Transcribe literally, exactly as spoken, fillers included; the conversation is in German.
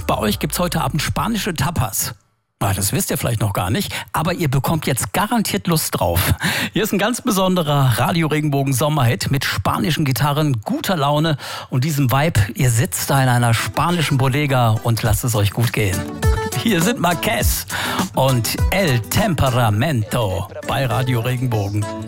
Bei euch gibt's heute Abend spanische Tapas. Ah, das wisst ihr vielleicht noch gar nicht, aber ihr bekommt jetzt garantiert Lust drauf. Hier ist ein ganz besonderer Radio Regenbogen Sommerhit mit spanischen Gitarren, guter Laune und diesem Vibe. Ihr sitzt da in einer spanischen Bodega und lasst es euch gut gehen. Hier sind Marquez und El Temperamento bei Radio Regenbogen.